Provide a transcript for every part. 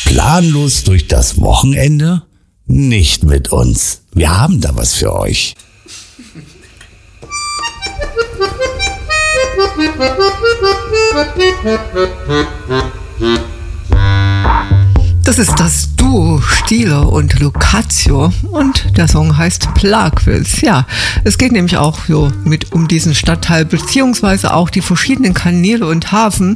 Planlos durch das Wochenende? Nicht mit uns. Wir haben da was für euch. Das ist das Duo Stieler und Locatio und der Song heißt Plagwitz. Ja, es geht nämlich auch so um diesen Stadtteil beziehungsweise auch die verschiedenen Kanäle und Häfen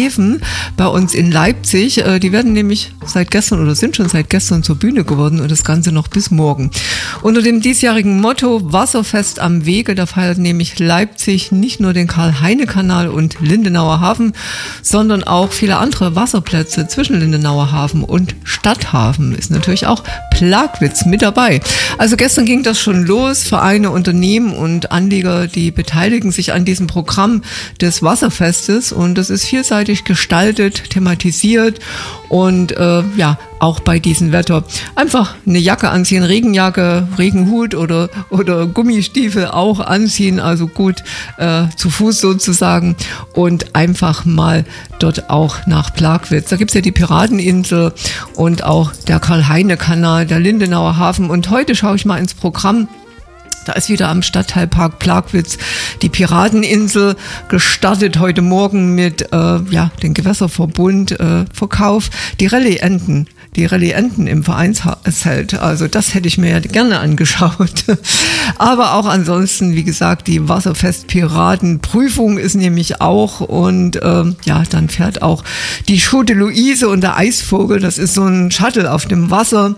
bei uns in Leipzig. Die werden nämlich seit gestern oder sind schon seit gestern zur Bühne geworden und das Ganze noch bis morgen. Unter dem diesjährigen Motto Wasserfest am Wege, da feiert nämlich Leipzig nicht nur den Karl-Heine-Kanal und Lindenauer Hafen, sondern auch viele andere Wasserplätze zwischen Lindenauer Hafen und Stadthafen ist natürlich auch Plagwitz mit dabei. Also gestern ging das schon los. Vereine, Unternehmen und Anlieger, die beteiligen sich an diesem Programm des Wasserfestes und das ist vielseitig gestaltet, thematisiert und auch bei diesem Wetter einfach eine Jacke anziehen, Regenjacke, Regenhut oder Gummistiefel auch anziehen, also gut zu Fuß sozusagen und einfach mal dort auch nach Plagwitz. Da gibt's ja die Pirateninsel und auch der Karl-Heine-Kanal, der Lindenauer Hafen und heute schaue ich mal ins Programm. Da ist wieder am Stadtteilpark Plagwitz die Pirateninsel gestartet heute Morgen mit den Gewässerverbund Verkauf. Die Rallye-Enten im Vereinszelt. Also das hätte ich mir ja gerne angeschaut. Aber auch ansonsten, wie gesagt, die Wasserfest-Piratenprüfung ist nämlich auch und dann fährt auch die Schote Luise und der Eisvogel. Das ist so ein Shuttle auf dem Wasser.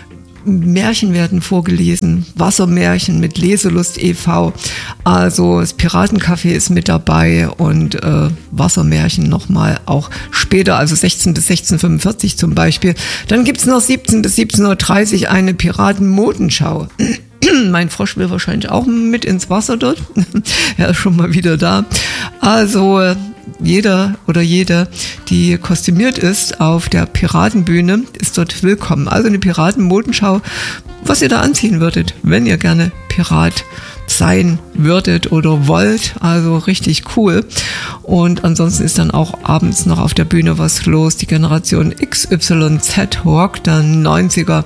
Märchen werden vorgelesen, Wassermärchen mit Leselust e.V. Also das Piratencafé ist mit dabei und Wassermärchen nochmal auch später, also 16 bis 16:45 zum Beispiel. Dann gibt's noch 17 bis 17:30 Uhr eine Piratenmodenschau. Mein Frosch will wahrscheinlich auch mit ins Wasser dort. Er ist schon mal wieder da. Also jeder oder jede, die kostümiert ist auf der Piratenbühne, ist dort willkommen. Also eine Piratenmodenschau, was ihr da anziehen würdet, wenn ihr gerne Pirat sein würdet oder wollt. Also richtig cool. Und ansonsten ist dann auch abends noch auf der Bühne was los. Die Generation XYZ Rock der 90er.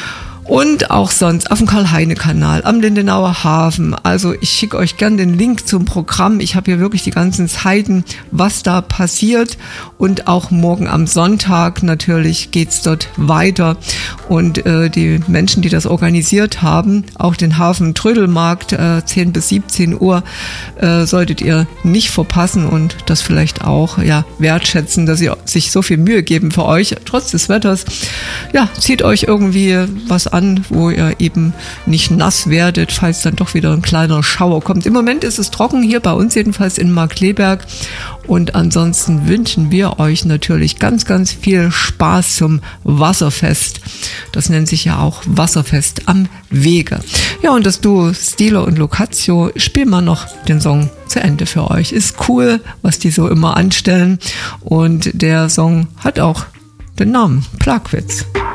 Und auch sonst auf dem Karl-Heine-Kanal, am Lindenauer Hafen. Also ich schicke euch gern den Link zum Programm. Ich habe hier wirklich die ganzen Zeiten, was da passiert. Und auch morgen am Sonntag natürlich geht's dort weiter. Und die Menschen, die das organisiert haben, auch den Hafen Trödelmarkt, 10 bis 17 Uhr, solltet ihr nicht verpassen und das vielleicht auch wertschätzen, dass sie sich so viel Mühe geben für euch, trotz des Wetters. Ja, zieht euch irgendwie was an, wo ihr eben nicht nass werdet, falls dann doch wieder ein kleiner Schauer kommt. Im Moment ist es trocken, hier bei uns jedenfalls in Markkleeberg. Und ansonsten wünschen wir euch natürlich ganz, ganz viel Spaß zum Wasserfest. Das nennt sich ja auch Wasserfest am Wege. Ja, und das Duo Stieler und Locatio, spielen wir noch den Song zu Ende für euch. Ist cool, was die so immer anstellen. Und der Song hat auch den Namen Plagwitz.